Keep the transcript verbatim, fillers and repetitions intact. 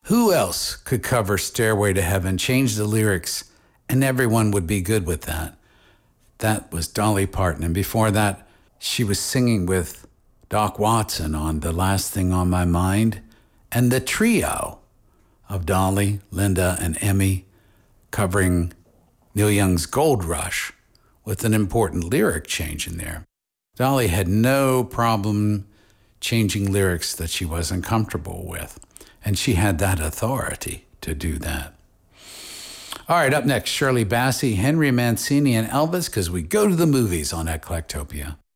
Who else could cover Stairway to Heaven, change the lyrics, and everyone would be good with that? That was Dolly Parton. And before that, she was singing with Doc Watson on The Last Thing on My Mind, and the trio of Dolly, Linda, and Emmy covering Neil Young's Gold Rush with an important lyric change in there. Dolly had no problem changing lyrics that she wasn't comfortable with, and she had that authority to do that. All right, up next, Shirley Bassey, Henry Mancini, and Elvis, because we go to the movies on Eclectopia.